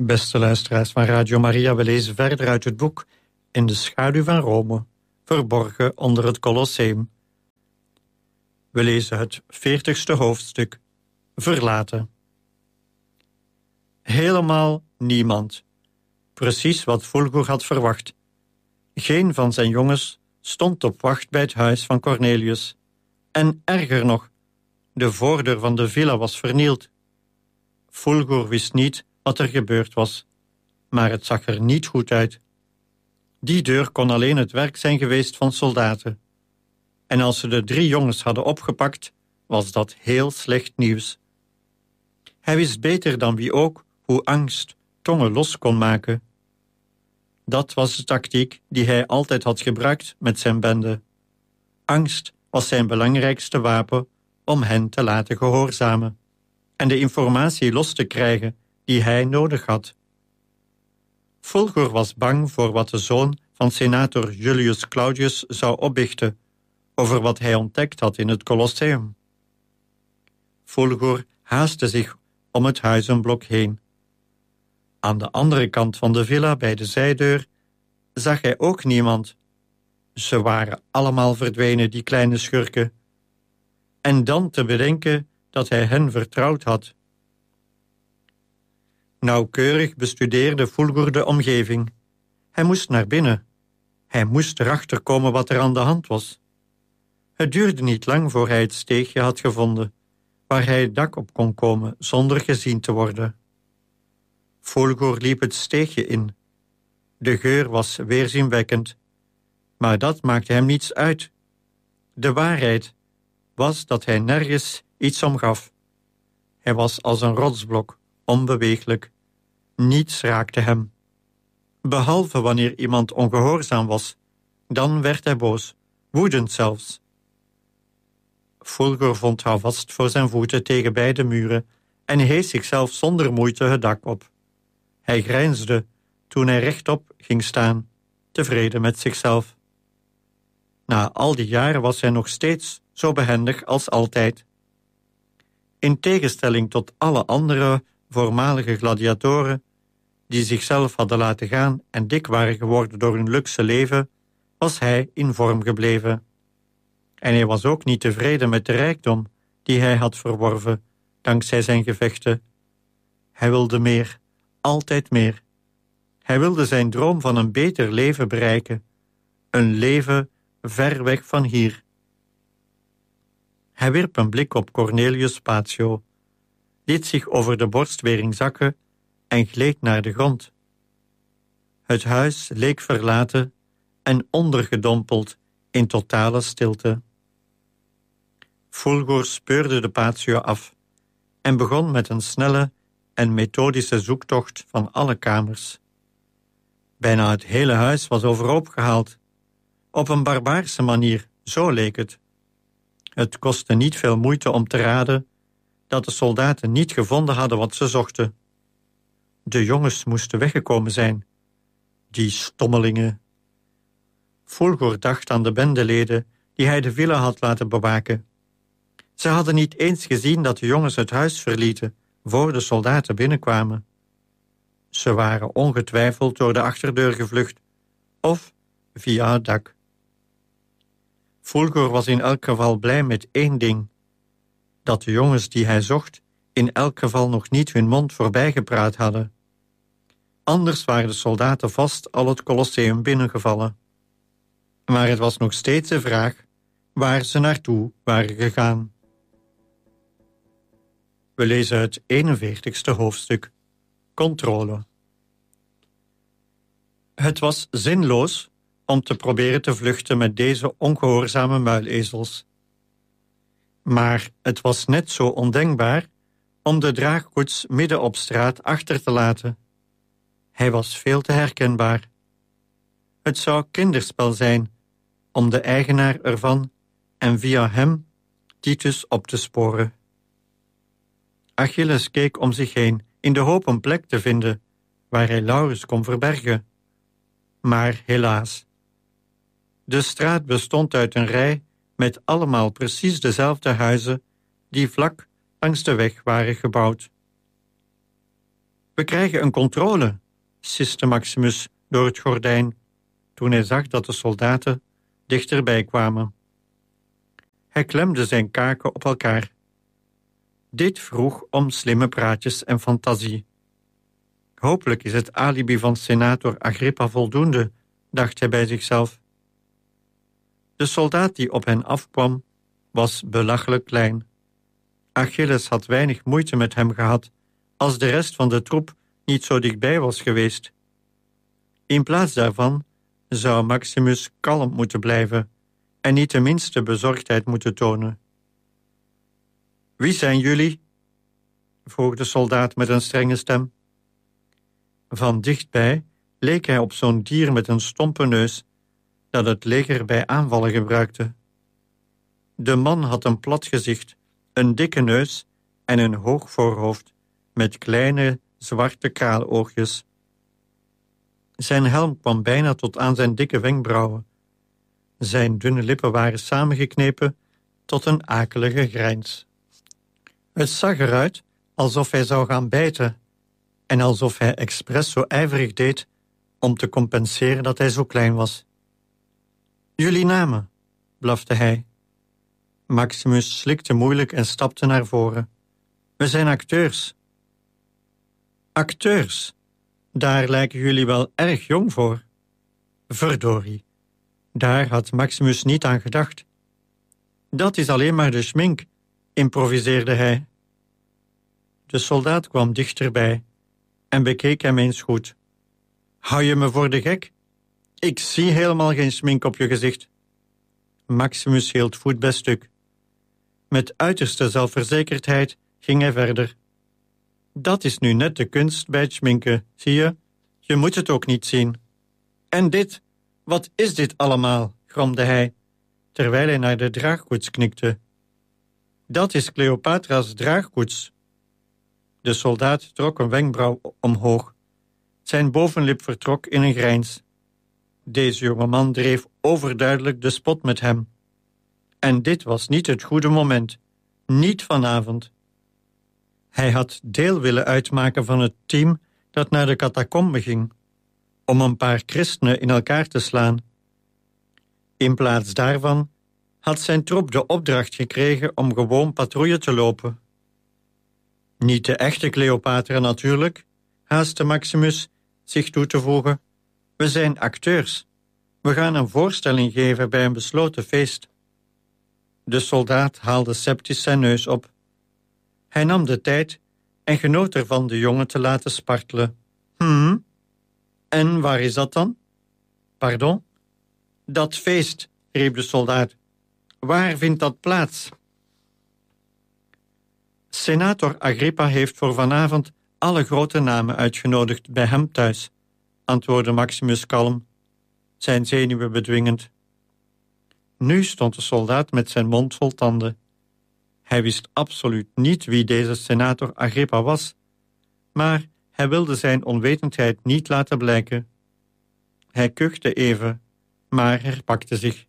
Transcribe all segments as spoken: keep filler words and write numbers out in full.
Beste luisteraars van Radio Maria, we lezen verder uit het boek In de schaduw van Rome, verborgen onder het Colosseum. We lezen het veertigste hoofdstuk, Verlaten. Helemaal niemand. Precies wat Fulgur had verwacht. Geen van zijn jongens stond op wacht bij het huis van Cornelius. En erger nog, de voordeur van de villa was vernield. Fulgur wist niet wat er gebeurd was, maar het zag er niet goed uit. Die deur kon alleen het werk zijn geweest van soldaten. En als ze de drie jongens hadden opgepakt, was dat heel slecht nieuws. Hij wist beter dan wie ook hoe angst tongen los kon maken. Dat was de tactiek die hij altijd had gebruikt met zijn bende. Angst was zijn belangrijkste wapen om hen te laten gehoorzamen en de informatie los te krijgen die hij nodig had. Fulgur was bang voor wat de zoon van senator Julius Claudius zou opbiechten over wat hij ontdekt had in het Colosseum. Fulgur haastte zich om het huizenblok heen. Aan de andere kant van de villa, bij de zijdeur, zag hij ook niemand. Ze waren allemaal verdwenen, die kleine schurken. En dan te bedenken dat hij hen vertrouwd had. Nauwkeurig bestudeerde Fulgur de omgeving. Hij moest naar binnen. Hij moest erachter komen wat er aan de hand was. Het duurde niet lang voor hij het steegje had gevonden, waar hij het dak op kon komen zonder gezien te worden. Fulgur liep het steegje in. De geur was weerzinwekkend, maar dat maakte hem niets uit. De waarheid was dat hij nergens iets om gaf. Hij was als een rotsblok, onbeweeglijk. Niets raakte hem. Behalve wanneer iemand ongehoorzaam was, dan werd hij boos, woedend zelfs. Fulgur vond houvast voor zijn voeten tegen beide muren en hees zichzelf zonder moeite het dak op. Hij grijnsde toen hij rechtop ging staan, tevreden met zichzelf. Na al die jaren was hij nog steeds zo behendig als altijd. In tegenstelling tot alle andere voormalige gladiatoren, die zichzelf hadden laten gaan en dik waren geworden door hun luxe leven, was hij in vorm gebleven. En hij was ook niet tevreden met de rijkdom die hij had verworven, dankzij zijn gevechten. Hij wilde meer, altijd meer. Hij wilde zijn droom van een beter leven bereiken, een leven ver weg van hier. Hij wierp een blik op Cornelius Patio, liet zich over de borstwering zakken en gleed naar de grond. Het huis leek verlaten en ondergedompeld in totale stilte. Fulgur speurde de patio af en begon met een snelle en methodische zoektocht van alle kamers. Bijna het hele huis was overhoop gehaald. Op een barbaarse manier, zo leek het. Het kostte niet veel moeite om te raden dat de soldaten niet gevonden hadden wat ze zochten. De jongens moesten weggekomen zijn. Die stommelingen. Fulgur dacht aan de bendeleden die hij de villa had laten bewaken. Ze hadden niet eens gezien dat de jongens het huis verlieten voor de soldaten binnenkwamen. Ze waren ongetwijfeld door de achterdeur gevlucht of via het dak. Fulgur was in elk geval blij met één ding: dat de jongens die hij zocht in elk geval nog niet hun mond voorbijgepraat hadden. Anders waren de soldaten vast al het Colosseum binnengevallen. Maar het was nog steeds de vraag waar ze naartoe waren gegaan. We lezen het eenenveertigste hoofdstuk, Controle. Het was zinloos om te proberen te vluchten met deze ongehoorzame muilezels. Maar het was net zo ondenkbaar om de draagkoets midden op straat achter te laten. Hij was veel te herkenbaar. Het zou kinderspel zijn om de eigenaar ervan en via hem Titus op te sporen. Achilles keek om zich heen in de hoop een plek te vinden waar hij Laurens kon verbergen. Maar helaas. De straat bestond uit een rij met allemaal precies dezelfde huizen die vlak langs de weg waren gebouwd. We krijgen een controle, siste Maximus door het gordijn, toen hij zag dat de soldaten dichterbij kwamen. Hij klemde zijn kaken op elkaar. Dit vroeg om slimme praatjes en fantasie. Hopelijk is het alibi van senator Agrippa voldoende, dacht hij bij zichzelf. De soldaat die op hen afkwam, was belachelijk klein. Achilles had weinig moeite met hem gehad, als de rest van de troep niet zo dichtbij was geweest. In plaats daarvan zou Maximus kalm moeten blijven en niet de minste bezorgdheid moeten tonen. Wie zijn jullie? Vroeg de soldaat met een strenge stem. Van dichtbij leek hij op zo'n dier met een stompe neus dat het leger bij aanvallen gebruikte. De man had een plat gezicht, een dikke neus en een hoog voorhoofd met kleine zwarte kraaloogjes. Zijn helm kwam bijna tot aan zijn dikke wenkbrauwen. Zijn dunne lippen waren samengeknepen tot een akelige grijns. Het zag eruit alsof hij zou gaan bijten en alsof hij expres zo ijverig deed om te compenseren dat hij zo klein was. Jullie namen, blafte hij. Maximus slikte moeilijk en stapte naar voren. We zijn acteurs. Acteurs? Daar lijken jullie wel erg jong voor. Verdorie, daar had Maximus niet aan gedacht. Dat is alleen maar de schmink, improviseerde hij. De soldaat kwam dichterbij en bekeek hem eens goed. Hou je me voor de gek? Ik zie helemaal geen schmink op je gezicht. Maximus hield voet bij stuk. Met uiterste zelfverzekerdheid ging hij verder. Dat is nu net de kunst bij het schminken, zie je? Je moet het ook niet zien. En dit, wat is dit allemaal? Gromde hij, terwijl hij naar de draagkoets knikte. Dat is Cleopatra's draagkoets. De soldaat trok een wenkbrauw omhoog. Zijn bovenlip vertrok in een grijns. Deze jonge man dreef overduidelijk de spot met hem. En dit was niet het goede moment. Niet vanavond. Hij had deel willen uitmaken van het team dat naar de catacombe ging, om een paar christenen in elkaar te slaan. In plaats daarvan had zijn troep de opdracht gekregen om gewoon patrouille te lopen. Niet de echte Cleopatra natuurlijk, haastte Maximus zich toe te voegen. We zijn acteurs. We gaan een voorstelling geven bij een besloten feest. De soldaat haalde sceptisch zijn neus op. Hij nam de tijd en genoot ervan de jongen te laten spartelen. Hm? En waar is dat dan? Pardon? Dat feest, riep de soldaat. Waar vindt dat plaats? Senator Agrippa heeft voor vanavond alle grote namen uitgenodigd bij hem thuis, antwoordde Maximus kalm, zijn zenuwen bedwingend. Nu stond de soldaat met zijn mond vol tanden. Hij wist absoluut niet wie deze senator Agrippa was, maar hij wilde zijn onwetendheid niet laten blijken. Hij kuchte even, maar herpakte zich.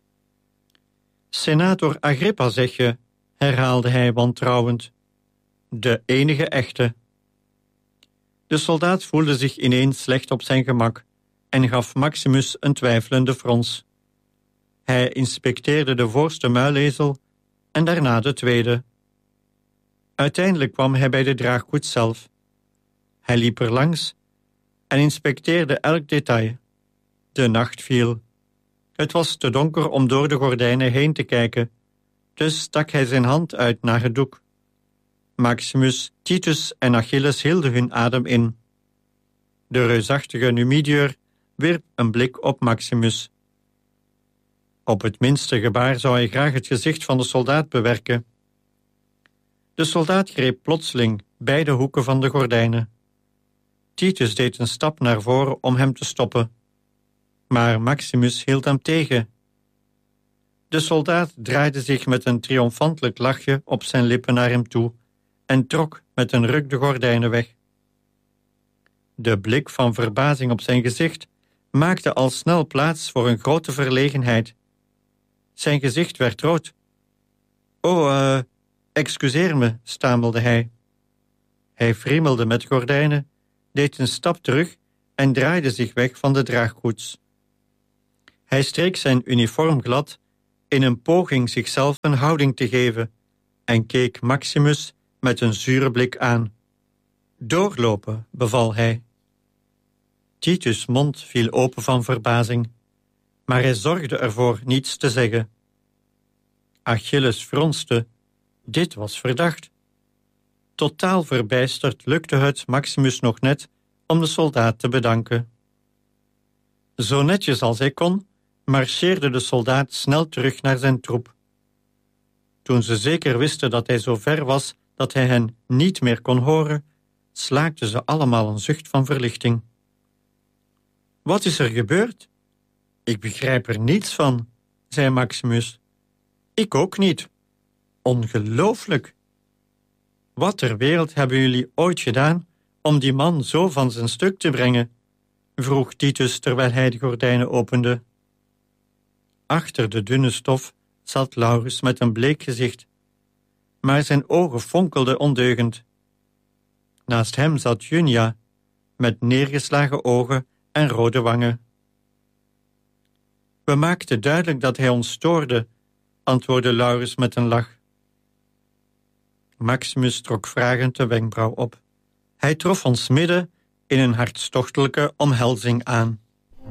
Senator Agrippa, zeg je, herhaalde hij wantrouwend. De enige echte. De soldaat voelde zich ineens slecht op zijn gemak en gaf Maximus een twijfelende frons. Hij inspecteerde de voorste muilezel en daarna de tweede. Uiteindelijk kwam hij bij de draagkoets zelf. Hij liep er langs en inspecteerde elk detail. De nacht viel. Het was te donker om door de gordijnen heen te kijken, dus stak hij zijn hand uit naar het doek. Maximus, Titus en Achilles hielden hun adem in. De reusachtige Numidiër wierp een blik op Maximus. Op het minste gebaar zou hij graag het gezicht van de soldaat bewerken. De soldaat greep plotseling beide hoeken van de gordijnen. Titus deed een stap naar voren om hem te stoppen, maar Maximus hield hem tegen. De soldaat draaide zich met een triomfantelijk lachje op zijn lippen naar hem toe en trok met een ruk de gordijnen weg. De blik van verbazing op zijn gezicht maakte al snel plaats voor een grote verlegenheid. Zijn gezicht werd rood. Oh, uh, excuseer me, stamelde hij. Hij friemelde met gordijnen deed een stap terug en draaide zich weg van de draagkoets. Hij streek zijn uniform glad in een poging zichzelf een houding te geven en keek Maximus met een zure blik aan. Doorlopen, beval hij. Titus' mond viel open van verbazing, maar hij zorgde ervoor niets te zeggen. Achilles fronste. Dit was verdacht. Totaal verbijsterd lukte het Maximus nog net om de soldaat te bedanken. Zo netjes als hij kon, marcheerde de soldaat snel terug naar zijn troep. Toen ze zeker wisten dat hij zo ver was dat hij hen niet meer kon horen, slaakten ze allemaal een zucht van verlichting. Wat is er gebeurd? Ik begrijp er niets van, zei Maximus. Ik ook niet. Ongelooflijk. Wat ter wereld hebben jullie ooit gedaan om die man zo van zijn stuk te brengen? Vroeg Titus terwijl hij de gordijnen opende. Achter de dunne stof zat Laurus met een bleek gezicht, maar zijn ogen fonkelden ondeugend. Naast hem zat Junia, met neergeslagen ogen en rode wangen. We maakten duidelijk dat hij ons stoorde, antwoordde Laurus met een lach. Maximus trok vragend de wenkbrauw op. Hij trof ons midden in een hartstochtelijke omhelzing aan.